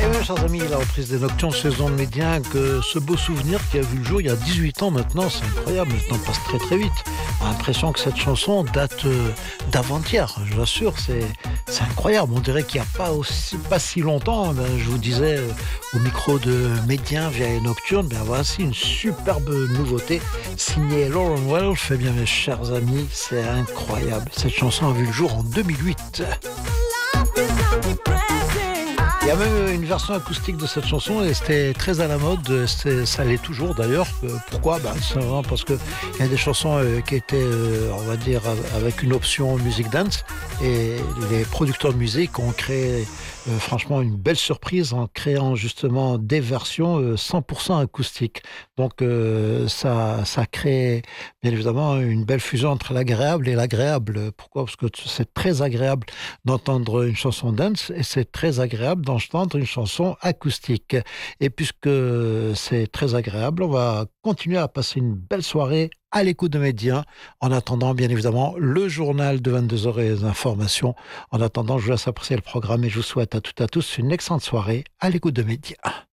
Et oui, chers amis, la reprise des Nocturnes saison de Médien, que ce beau souvenir qui a vu le jour il y a 18 ans maintenant, c'est incroyable, le temps passe très très vite. On a l'impression que cette chanson date d'avant-hier, je vous assure, c'est incroyable. On dirait qu'il n'y a pas si longtemps, je vous disais au micro de Médien via les Nocturnes, voici une superbe nouveauté signée Lauren Welf. Eh bien mes chers amis, c'est incroyable. Cette chanson a vu le jour en 2008. Il y a même une version acoustique de cette chanson et c'était très à la mode, ça l'est toujours d'ailleurs. Pourquoi ? C'est vraiment parce qu'il y a des chansons qui étaient, on va dire, avec une option music dance et les producteurs de musique ont créé franchement une belle surprise en créant justement des versions 100% acoustiques. Donc ça crée bien évidemment une belle fusion entre l'agréable et l'agréable. Pourquoi ? Parce que c'est très agréable d'entendre une chanson dance et c'est très agréable d'entendre une chanson acoustique. Et puisque c'est très agréable, on va continuer à passer une belle soirée à l'écoute de Médien. En attendant, bien évidemment, le journal de 22h et les informations. En attendant, je vous laisse apprécier le programme et je vous souhaite à toutes et à tous une excellente soirée à l'écoute de Médien.